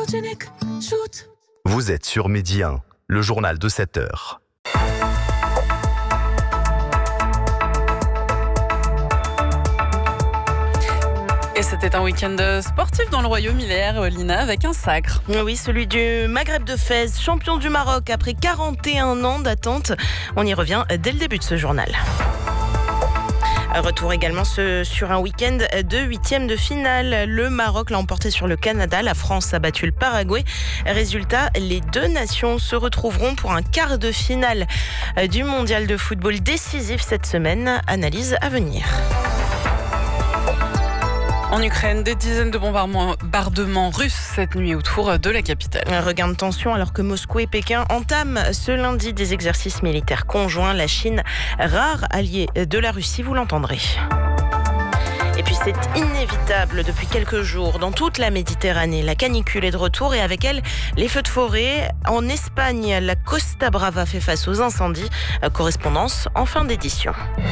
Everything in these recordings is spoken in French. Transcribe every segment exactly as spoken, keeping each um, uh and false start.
Vous êtes sur Midi un, le journal de sept heures. Et c'était un week-end sportif dans le royaume hier, Lina, avec un sacre. Oui, celui du Maghreb de Fès, champion du Maroc après quarante et un ans d'attente. On y revient dès le début de ce journal. Retour également ce, sur un week-end de huitième de finale. Le Maroc l'a emporté sur le Canada. La France a battu le Paraguay. Résultat, les deux nations se retrouveront pour un quart de finale du mondial de football décisif cette semaine. Analyse à venir. En Ukraine, des dizaines de bombardements russes cette nuit autour de la capitale. Un regain de tension alors que Moscou et Pékin entament ce lundi des exercices militaires conjoints. La Chine, rare allié de la Russie, vous l'entendrez. Et puis c'est inévitable depuis quelques jours dans toute la Méditerranée. La canicule est de retour et avec elle, les feux de forêt. En Espagne, la Costa Brava fait face aux incendies. Correspondance en fin d'édition.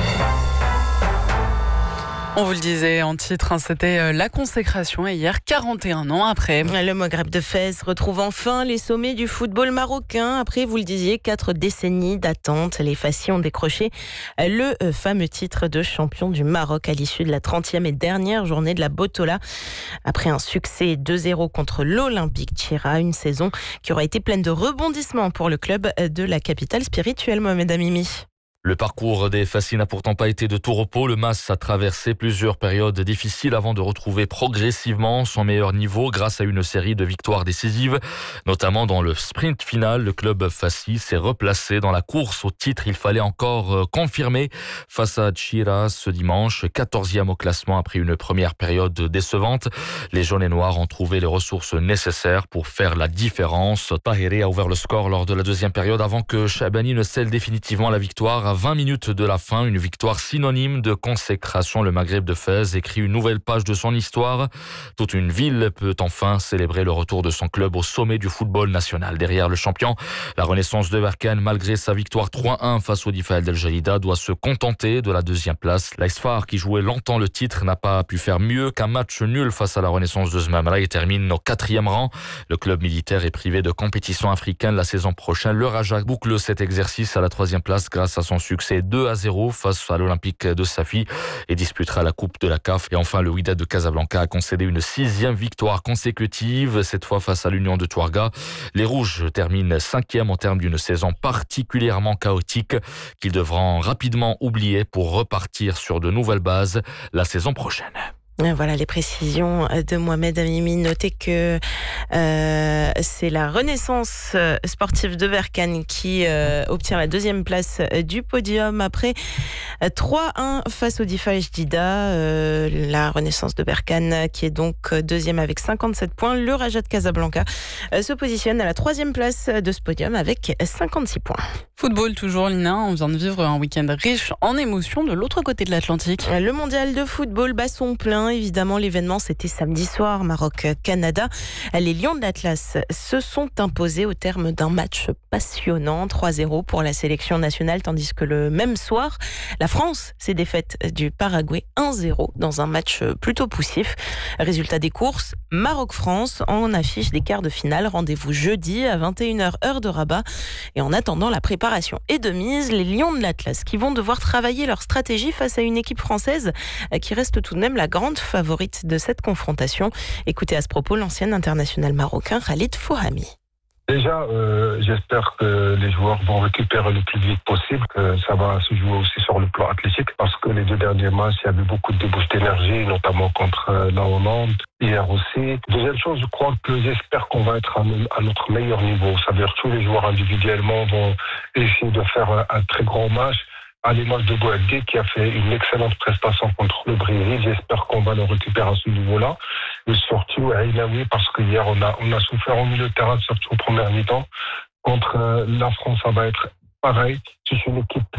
On vous le disait en titre, hein, c'était la consécration et hier, quarante et un ans après. Le Maghreb de Fès retrouve enfin les sommets du football marocain. Après, vous le disiez, quatre décennies d'attente. Les Fassis ont décroché le fameux titre de champion du Maroc à l'issue de la trentième et dernière journée de la Botola. Après un succès deux zéro contre l'Olympique Tchira, une saison qui aura été pleine de rebondissements pour le club de la capitale spirituelle, Mohamed Amimi. Le parcours des Fassis n'a pourtant pas été de tout repos. Le M A S a traversé plusieurs périodes difficiles avant de retrouver progressivement son meilleur niveau grâce à une série de victoires décisives. Notamment dans le sprint final, le club Fassis s'est replacé dans la course au titre. Il fallait encore confirmer face à Tchira ce dimanche, quatorzième au classement après une première période décevante. Les jaunes et noirs ont trouvé les ressources nécessaires pour faire la différence. Tahiré a ouvert le score lors de la deuxième période avant que Chabani ne scelle définitivement la victoire à vingt minutes de la fin, une victoire synonyme de consécration. Le Maghreb de Fès écrit une nouvelle page de son histoire. Toute une ville peut enfin célébrer le retour de son club au sommet du football national. Derrière le champion, la Renaissance de Berkane, malgré sa victoire trois un face au Difa El Jalida, doit se contenter de la deuxième place. L'Aisfar, qui jouait longtemps le titre, n'a pas pu faire mieux qu'un match nul face à la Renaissance de Zmamra et termine au quatrième rang. Le club militaire est privé de compétition africaine la saison prochaine. Le Raja boucle cet exercice à la troisième place grâce à son succès deux à zéro face à l'Olympique de Safi et disputera la Coupe de la C A F. Et enfin, le Wydad de Casablanca a concédé une sixième victoire consécutive, cette fois face à l'Union de Touarga. Les Rouges terminent cinquième en termes d'une saison particulièrement chaotique qu'ils devront rapidement oublier pour repartir sur de nouvelles bases la saison prochaine. Voilà les précisions de Mohamed Amimi. Notez que euh, c'est la Renaissance sportive de Berkane qui euh, obtient la deuxième place du podium après trois un face au Difa El Jalida. Euh, la Renaissance de Berkane qui est donc deuxième avec cinquante-sept points. Le Raja de Casablanca euh, se positionne à la troisième place de ce podium avec cinquante-six points. Football toujours, Lina. On vient de vivre un week-end riche en émotions de l'autre côté de l'Atlantique. Le mondial de football bat son plein. Évidemment, l'événement, c'était samedi soir, Maroc-Canada. Les Lions de l'Atlas se sont imposés au terme d'un match passionnant, trois zéro pour la sélection nationale, tandis que le même soir, la France s'est défaite du Paraguay un zéro dans un match plutôt poussif. Résultat des courses, Maroc-France en affiche des quarts de finale. Rendez-vous jeudi à vingt et une heures heure de Rabat. Et en attendant, la préparation est de mise. Les Lions de l'Atlas qui vont devoir travailler leur stratégie face à une équipe française qui reste tout de même la grande favorite de cette confrontation. Écoutez à ce propos l'ancien international marocain Khalid Fouhami. Déjà, euh, j'espère que les joueurs vont récupérer le plus vite possible, que ça va se jouer aussi sur le plan athlétique, parce que les deux derniers matchs, il y avait beaucoup de débauches d'énergie, notamment contre euh, la Hollande, hier aussi. Deuxième chose, je crois que j'espère qu'on va être à, à notre meilleur niveau. Ça veut dire que tous les joueurs individuellement vont essayer de faire un, un très grand match. À l'image de Boadé qui a fait une excellente prestation contre le Brésil. J'espère qu'on va le récupérer à ce niveau-là. Et surtout, Aïlaoui, parce qu'hier, on a, on a souffert au milieu de terrain, surtout au premier mi-temps. Contre euh, la France, ça va être pareil. C'est une équipe